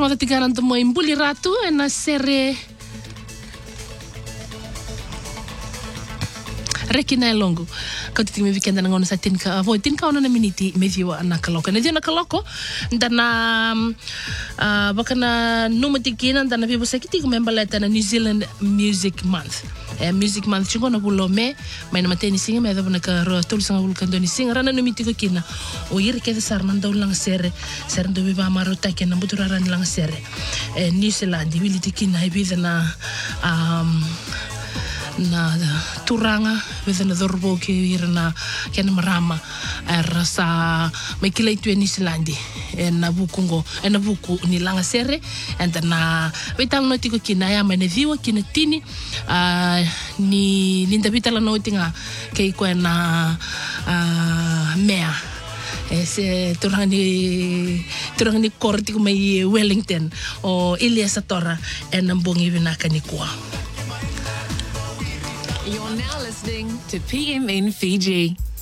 matatigaran mo imbuli ratu na sere rekina longo kati me weekend na ngona sa tinka ona na miniti meviwa na kaloko na dia na kaloko ndana bakana numatikina ndana vivo sekiti ko membaleta na New Zealand Music Month Music Month chingo na bulome mai na mateni singa me na ka ro tol sanga bulkandoni singa rana no mitiko kina o yiri ke sar nan daw lang sere ndo biba marota ke na butura ran lang sere New Zealand wili tikina ibida na turanga with na dorbo ke irna ken marama rasa me kile tu New Zealand na bukungo na buku ni langa sere and na vital no tiko kina ya mane viwa kina tini ni linda vitala no tinga ke ko na mea se turang ni korti ko mai Wellington o Elias Tora en mbongi vinaka ni kwa. You're now listening to PMN Fiji.